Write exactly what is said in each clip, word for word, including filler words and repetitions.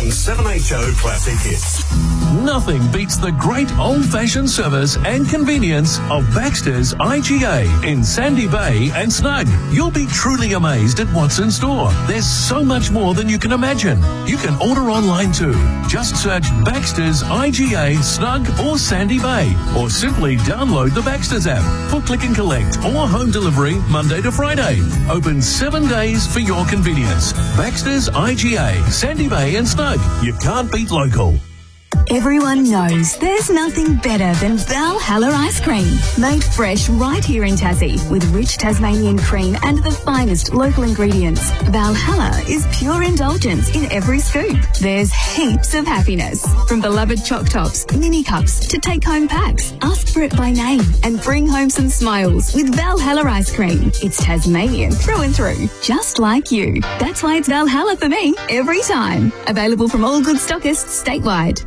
on seven H O Classic Hits. Nothing beats the great old-fashioned service and convenience of Baxter's I G A in Sandy Bay and Snug. You'll be truly amazed at what's in store. There's so much more than you can imagine. You can order online too. Just search Baxter's I G A, Snug or Sandy Bay, or simply download the Baxter's app for click and collect or home delivery Monday to Friday. Open seven days for your convenience. Baxter's I G A, Sandy Bay and Snug. You can't beat local. Everyone knows there's nothing better than Valhalla ice cream. Made fresh right here in Tassie with rich Tasmanian cream and the finest local ingredients. Valhalla is pure indulgence in every scoop. There's heaps of happiness. From beloved choc tops, mini cups to take-home packs. Ask for it by name and bring home some smiles with Valhalla ice cream. It's Tasmanian through and through, just like you. That's why it's Valhalla for me every time. Available from all good stockists statewide.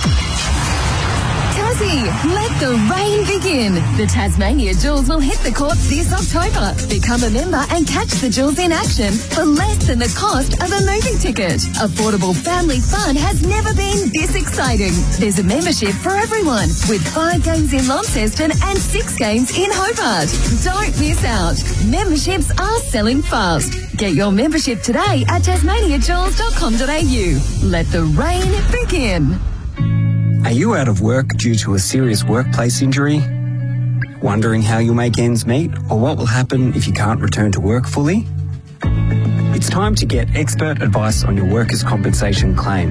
Tassie, let the rain begin. The Tasmania Jewels will hit the courts this October. Become a member and catch the Jewels in action for less than the cost of a movie ticket. Affordable family fun has never been this exciting. There's a membership for everyone with five games in Launceston and six games in Hobart. Don't miss out. Memberships are selling fast. Get your membership today at tasmania jewels dot com dot a u. Let the rain begin. Are you out of work due to a serious workplace injury? Wondering how you'll make ends meet or what will happen if you can't return to work fully? It's time to get expert advice on your workers' compensation claim.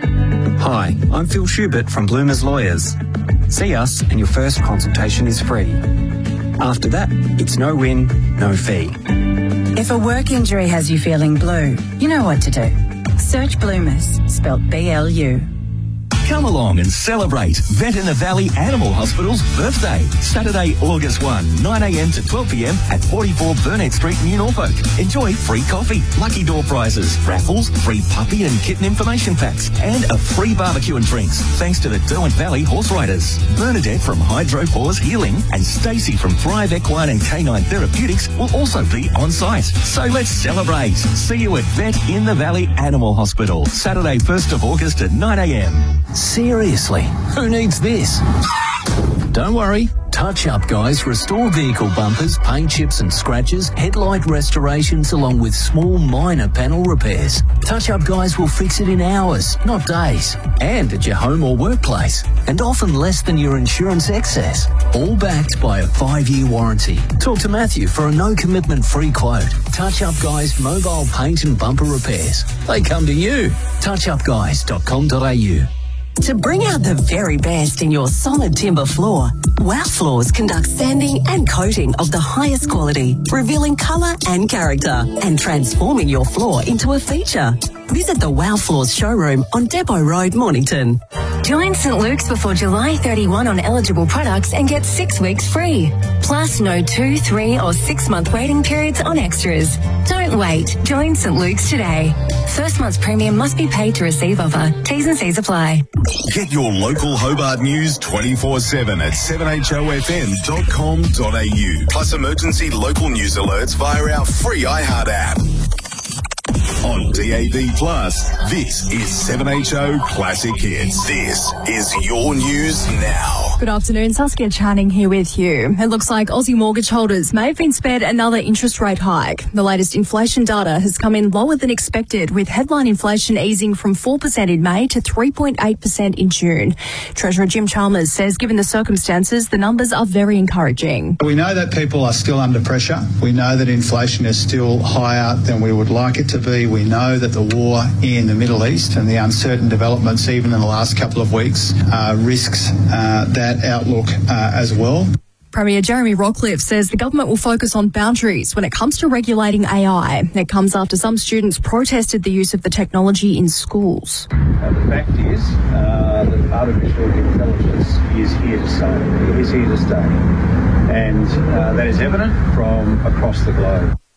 Hi, I'm Phil Schubert from Bloomers Lawyers. See us and your first consultation is free. After that, it's no win, no fee. If a work injury has you feeling blue, you know what to do. Search Bloomers, spelt B L U. Come along and celebrate Vet in the Valley Animal Hospital's birthday. Saturday, August first, nine a m to twelve p m at forty-four Burnett Street, New Norfolk. Enjoy free coffee, lucky door prizes, raffles, free puppy and kitten information packs, and a free barbecue and drinks, thanks to the Derwent Valley Horse Riders. Bernadette from Hydro Paws Healing and Stacey from Thrive Equine and Canine Therapeutics will also be on site. So let's celebrate. See you at Vet in the Valley Animal Hospital, Saturday, first of August at nine a m. Seriously, who needs this? Don't worry, Touch Up Guys restore vehicle bumpers, paint chips and scratches, headlight restorations along with small minor panel repairs. Touch Up Guys will fix it in hours, not days, and at your home or workplace, and often less than your insurance excess. All backed by a five-year warranty. Talk to Matthew for a no-commitment free quote. Touch Up Guys mobile paint and bumper repairs. They come to you. touch up guys dot com dot a u. To bring out the very best in your solid timber floor, Wow Floors conducts sanding and coating of the highest quality, revealing colour and character and transforming your floor into a feature. Visit the Wow Floors showroom on Depot Road, Mornington. Join St Luke's before July thirty-first on eligible products and get six weeks free. Plus no two, three or six month waiting periods on extras. Don't wait. Join St Luke's today. First month's premium must be paid to receive offer. T's and C's apply. Get your local Hobart news twenty-four seven at seven h o f m dot com dot a u. Plus emergency local news alerts via our free iHeart app. On D A B Plus, this is seven H O Classic Hits. This is your news now. Good afternoon, Saskia Channing here with you. It looks like Aussie mortgage holders may have been spared another interest rate hike. The latest inflation data has come in lower than expected, with headline inflation easing from four percent in May to three point eight percent in June. Treasurer Jim Chalmers says given the circumstances, the numbers are very encouraging. We know that people are still under pressure. We know that inflation is still higher than we would like it to be. We know that the war in the Middle East and the uncertain developments even in the last couple of weeks uh, risks uh, that outlook uh, as well. Premier Jeremy Rockcliffe says the government will focus on boundaries when it comes to regulating A I. It comes after some students protested the use of the technology in schools. Uh, the fact is uh, that artificial intelligence is here to stay. It is here to stay. And uh, that is evident from across the globe.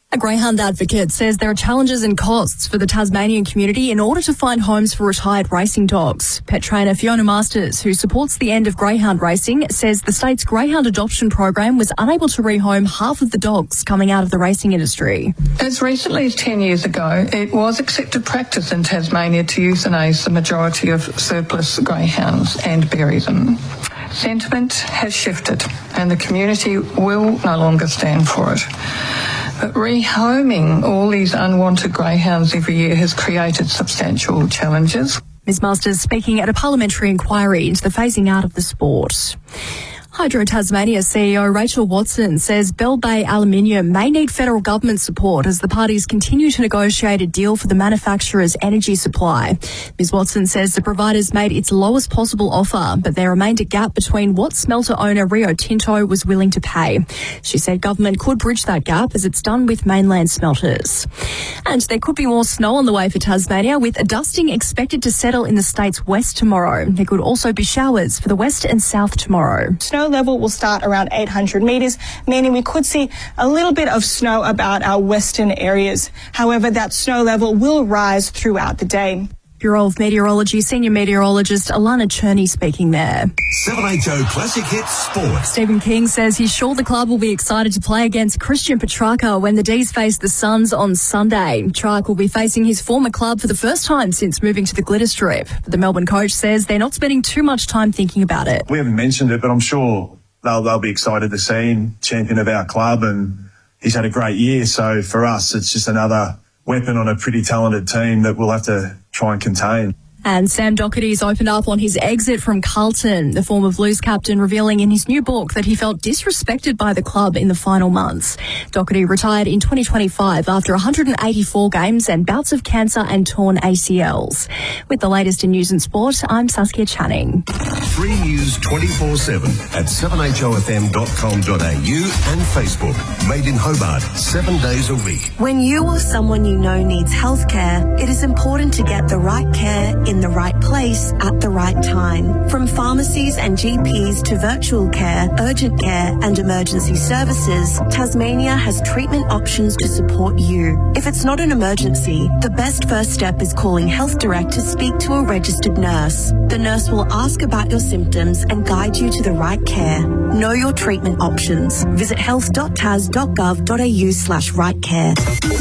A greyhound advocate says there are challenges and costs for the Tasmanian community in order to find homes for retired racing dogs. Pet trainer Fiona Masters, who supports the end of greyhound racing, says the state's greyhound adoption program was unable to rehome half of the dogs coming out of the racing industry. As recently as ten years ago, it was accepted practice in Tasmania to euthanize the majority of surplus greyhounds and bury them. Sentiment has shifted and the community will no longer stand for it. But rehoming all these unwanted greyhounds every year has created substantial challenges. Miz Masters speaking at a parliamentary inquiry into the phasing out of the sport. Hydro Tasmania C E O Rachel Watson says Bell Bay Aluminium may need federal government support as the parties continue to negotiate a deal for the manufacturer's energy supply. Miz Watson says the providers made its lowest possible offer, but there remained a gap between what smelter owner Rio Tinto was willing to pay. She said government could bridge that gap as it's done with mainland smelters. And there could be more snow on the way for Tasmania, with a dusting expected to settle in the state's west tomorrow. There could also be showers for the west and south tomorrow. Snow level will start around eight hundred metres, meaning we could see a little bit of snow about our western areas. However, that snow level will rise throughout the day. Bureau of Meteorology Senior Meteorologist Alana Cherney speaking there. seven H O Classic Hits Sport. Stephen King says he's sure the club will be excited to play against Christian Petrarca when the D's face the Suns on Sunday. Petrarca will be facing his former club for the first time since moving to the Glitter Strip. But the Melbourne coach says they're not spending too much time thinking about it. We haven't mentioned it, but I'm sure they'll, they'll be excited to see him champion of our club, and he's had a great year. So for us, it's just another weapon on a pretty talented team that we'll have to try and contain. And Sam Doherty's opened up on his exit from Carlton, the former Blues captain revealing in his new book that he felt disrespected by the club in the final months. Doherty retired in twenty twenty-five after one hundred eighty-four games and bouts of cancer and torn A C Ls. With the latest in news and sport, I'm Saskia Channing. Free news twenty-four seven at seven h o f m dot com dot a u and Facebook. Made in Hobart, seven days a week. When you or someone you know needs healthcare, it is important to get the right care in the right place at the right time. From pharmacies and G Ps to virtual care, urgent care and emergency services, Tasmania has treatment options to support you. If it's not an emergency, the best first step is calling Health Direct to speak to a registered nurse. The nurse will ask about your symptoms and guide you to the right care. Know your treatment options. Visit health dot tas dot gov dot a u slash right care.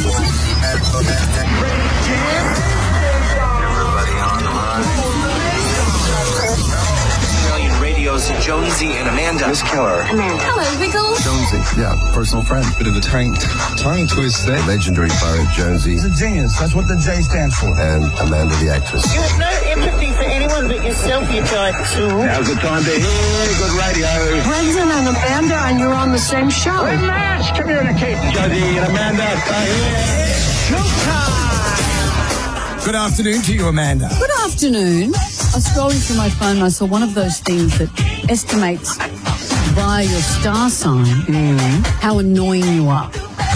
Jonesy and Amanda. Miss Keller. Amanda. Hello, Wiggles. Jonesy, yeah, personal friend. Bit of a tongue, tongue twist there. Legendary Borough Jonesy. He's a genius. That's what the J stands for. And Amanda the actress. You have no empathy for anyone but yourself, you type two. Now's the time to hear good radio. Brendan and Amanda, and you're on the same show. Hey, Mash, come here and Kate. Jonesy and Amanda, are here. Good afternoon to you, Amanda. Good afternoon. I was scrolling through my phone and I saw one of those things that estimates via your star sign mm. how annoying you are.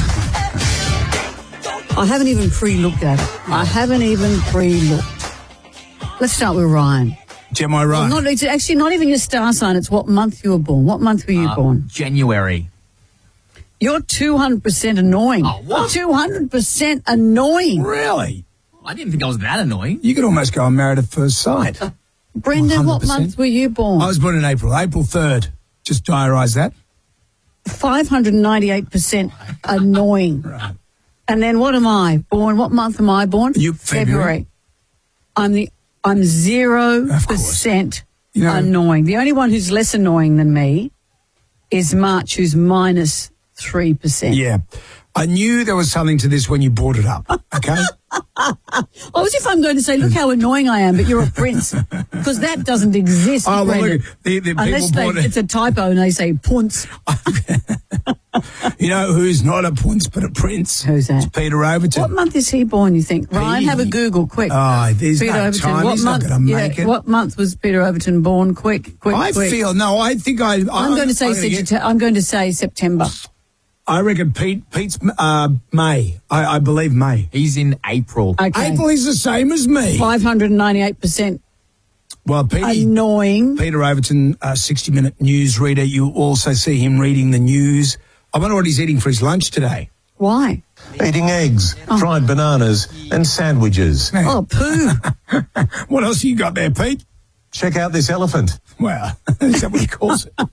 I haven't even pre-looked at it. I haven't even pre-looked. Let's start with Ryan. Am I right? Well, not, it's actually not even your star sign. It's what month you were born. What month were you uh, born? January. You're two hundred percent annoying. Oh, what? two hundred percent annoying. Really? I didn't think I was that annoying. You could almost go on Married at First Sight. Brendan, what month were you born? I was born in April, April third. Just diarise that. five hundred ninety-eight percent annoying. Right. And then what am I? Born, what month am I born? You, February. February. I'm the, I'm zero percent you know, annoying. The only one who's less annoying than me is March, who's minus three percent. Yeah. I knew there was something to this when you brought it up, okay? Well, as if I'm going to say, look how annoying I am, but you're a prince. Because that doesn't exist, oh, well, Brendan. look, the, the Unless they, it. it's a typo and they say punce. You know who's not a punce but a prince? Who's that? It's Peter Overton. What month is he born, you think? Ryan, have a Google, quick. Oh, there's Peter no Overton. time. What He's month, not going to yeah, make it. What month was Peter Overton born? Quick, quick, I quick. feel, no, I think I... I'm, I'm going to say Sagittarius. I'm going to say September. I reckon Pete. Pete's uh, May. I, I believe May. He's in April. Okay. April is the same as me. five hundred ninety-eight percent Well, Peter, annoying. Peter Overton, uh, sixty minute news reader. You also see him reading the news. I wonder what he's eating for his lunch today. Why? Eating eggs, Oh. fried bananas, and sandwiches. Oh, poo. What else you got there, Pete? Check out this elephant. Well, is that what he calls it?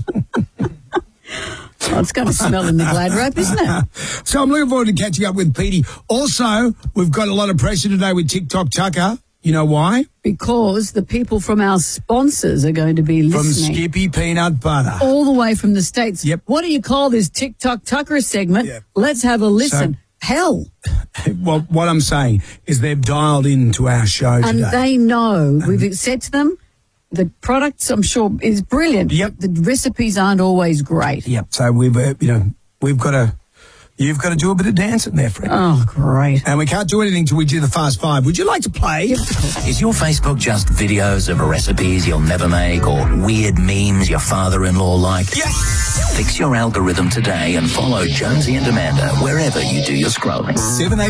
Oh, it's going to smell in the glad rope, isn't it? So I'm looking forward to catching up with Petey. Also, we've got a lot of pressure today with TikTok Tucker. You know why? Because the people from our sponsors are going to be From listening. Skippy Peanut Butter. All the way from the States. Yep. What do you call this TikTok Tucker segment? Let's have a listen. So- Hell. Well, what I'm saying is they've dialed into our show And today. they know. We've said to them, the products, I'm sure, is brilliant. Yep. The recipes aren't always great. Yep. So we've, uh, you know, we've got to, you've got to do a bit of dancing there, friend. Oh, great. And we can't do anything till we do the Fast Five. Would you like to play? Is your Facebook just videos of recipes you'll never make or weird memes your father-in-law liked? Yes! Fix your algorithm today and follow Jonesy and Amanda wherever you do your scrolling. Seven